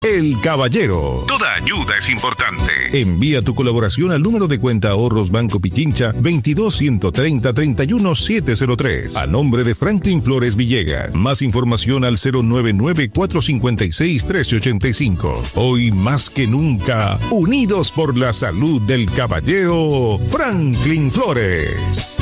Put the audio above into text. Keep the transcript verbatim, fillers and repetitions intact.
El Caballero. Toda ayuda es importante. Envía tu colaboración al número de cuenta ahorros Banco Pichincha veintidós, ciento treinta, treinta y uno, setecientos tres a nombre de Franklin Flores Villegas. Más información al cero nueve nueve, cuatro cinco seis, uno tres ocho cinco. Hoy más que nunca, unidos por la salud del caballero Franklin Flores.